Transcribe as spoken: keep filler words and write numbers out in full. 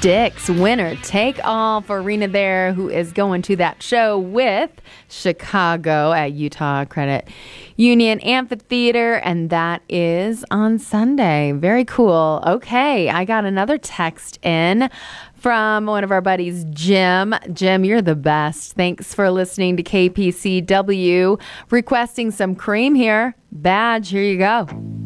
Dix, winner take all for Rena there, who is going to that show with Chicago at Utah Credit Union Amphitheater, and that is on Sunday. Very cool. Okay, I got another text in from one of our buddies, Jim. Jim, you're the best. Thanks for listening to K P C W. Requesting some cream here. Badge, here you go.